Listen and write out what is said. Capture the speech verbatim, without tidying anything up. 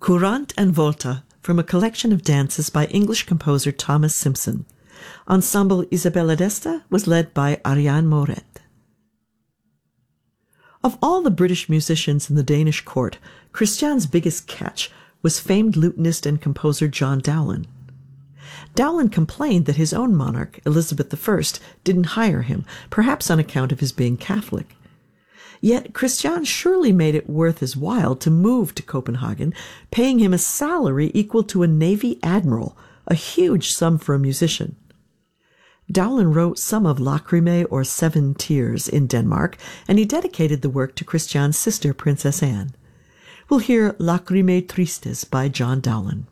Courant and Volta, from a collection of dances by English composer Thomas Simpson. Ensemble Isabella d'Este was led by Ariane Moret. Of all the British musicians in the Danish court, Christian's biggest catch was famed lutenist and composer John Dowland. Dowland complained that his own monarch, Elizabeth the First, didn't hire him, perhaps on account of his being Catholic. Yet Christian surely made it worth his while to move to Copenhagen, paying him a salary equal to a Navy admiral, a huge sum for a musician. Dowland wrote some of Lacrimæ or Seven Tears in Denmark, and he dedicated the work to Christian's sister, Princess Anne. We'll hear Lacrimæ Tristes by John Dowland.